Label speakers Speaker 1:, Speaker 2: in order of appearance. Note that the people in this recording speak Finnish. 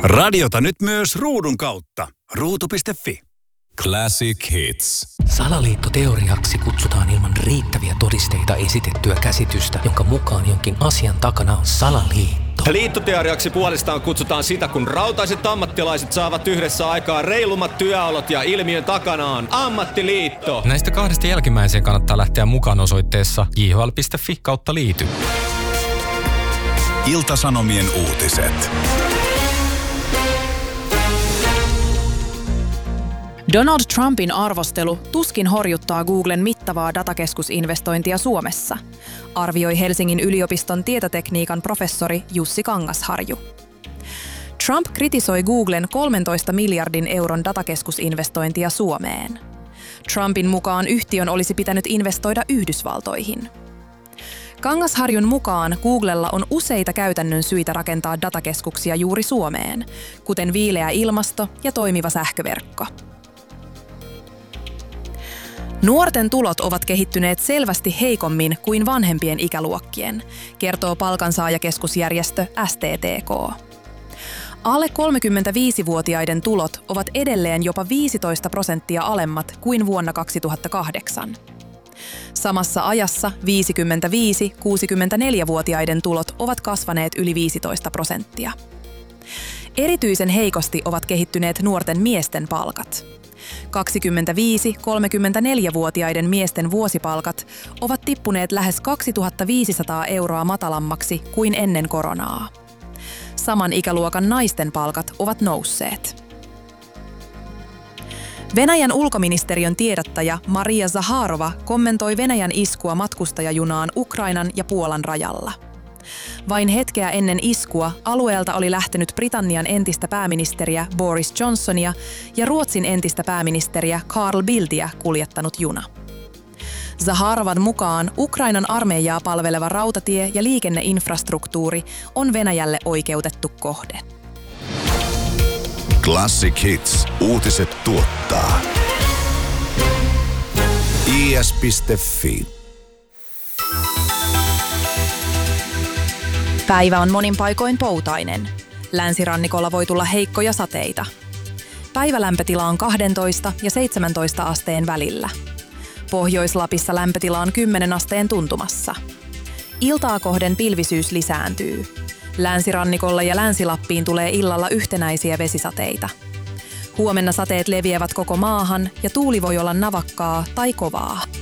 Speaker 1: Radiota nyt myös ruudun kautta. Ruutu.fi.
Speaker 2: Classic Hits.
Speaker 3: Salaliittoteoriaksi kutsutaan ilman riittäviä todisteita esitettyä käsitystä, jonka mukaan jonkin asian takana on salaliitto.
Speaker 4: Liittoteoriaksi puolestaan kutsutaan sitä, kun rautaiset ammattilaiset saavat yhdessä aikaan reilummat työolot ja ilmiön takana on ammattiliitto.
Speaker 5: Näistä kahdesta jälkimmäiseen kannattaa lähteä mukaan osoitteessa jhl.fi/liity.
Speaker 2: Ilta-Sanomien uutiset.
Speaker 6: Donald Trumpin arvostelu tuskin horjuttaa Googlen mittavaa datakeskusinvestointia Suomessa, arvioi Helsingin yliopiston tietotekniikan professori Jussi Kangasharju. Trump kritisoi Googlen 13 miljardin euron datakeskusinvestointia Suomeen. Trumpin mukaan yhtiön olisi pitänyt investoida Yhdysvaltoihin. Kangasharjun mukaan Googlella on useita käytännön syitä rakentaa datakeskuksia juuri Suomeen, kuten viileä ilmasto ja toimiva sähköverkko. Nuorten tulot ovat kehittyneet selvästi heikommin kuin vanhempien ikäluokkien, kertoo palkansaajakeskusjärjestö STTK. Alle 35-vuotiaiden tulot ovat edelleen jopa 15% alemmat kuin vuonna 2008. Samassa ajassa 55-64-vuotiaiden tulot ovat kasvaneet yli 15%. Erityisen heikosti ovat kehittyneet nuorten miesten palkat. 25-34-vuotiaiden miesten vuosipalkat ovat tippuneet lähes 2 500 euroa matalammaksi kuin ennen koronaa. Saman ikäluokan naisten palkat ovat nousseet. Venäjän ulkoministeriön tiedottaja Maria Zaharova kommentoi Venäjän iskua matkustajajunaan Ukrainan ja Puolan rajalla. Vain hetkeä ennen iskua alueelta oli lähtenyt Britannian entistä pääministeriä Boris Johnsonia ja Ruotsin entistä pääministeriä Carl Bildtiä kuljettanut juna. Zaharovan mukaan Ukrainan armeijaa palveleva rautatie- ja liikenneinfrastruktuuri on Venäjälle oikeutettu kohde.
Speaker 2: Classic Hits. Uutiset tuottaa is.fi.
Speaker 6: Päivä on monin paikoin poutainen. Länsirannikolla voi tulla heikkoja sateita. Päivälämpötila on 12 ja 17 asteen välillä. Pohjois-Lapissa lämpötila on 10 asteen tuntumassa. Iltaa kohden pilvisyys lisääntyy. Länsirannikolla ja Länsi-Lappiin tulee illalla yhtenäisiä vesisateita. Huomenna sateet leviävät koko maahan ja tuuli voi olla navakkaa tai kovaa.